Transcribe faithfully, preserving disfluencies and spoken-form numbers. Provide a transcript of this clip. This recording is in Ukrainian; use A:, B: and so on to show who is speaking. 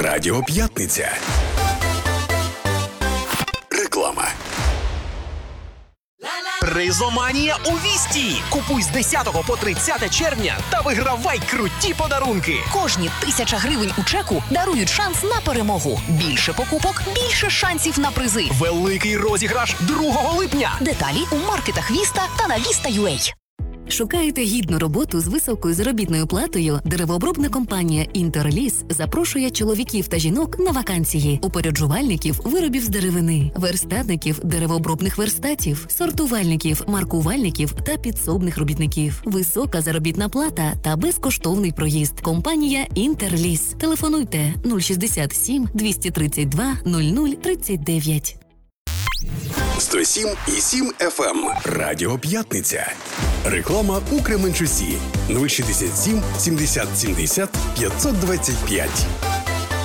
A: Радіо П'ятниця. Реклама.
B: Призоманія у Вісті! Купуй з десятого по тридцяте червня та вигравай круті подарунки!
C: Кожні тисяча гривень у чеку дарують шанс на перемогу. Більше покупок – більше шансів на призи.
B: Великий розіграш другого липня!
C: Деталі у маркетах Віста та на Віста.ua.
D: Шукаєте гідну роботу з високою заробітною платою? Деревообробна компанія «Інтерліс» запрошує чоловіків та жінок на вакансії. Упоряджувальників виробів з деревини, верстатників деревообробних верстатів, сортувальників, маркувальників та підсобних робітників. Висока заробітна плата та безкоштовний проїзд. Компанія «Інтерліс». Телефонуйте нуль шістдесят сім двісті тридцять два нуль нуль тридцять дев'ять.
A: сто сім і сім еф ем. Радіо П'ятниця. Реклама у Кременчусі. нуль шістдесят сім сімдесят сімдесят п'ятсот двадцять п'ять.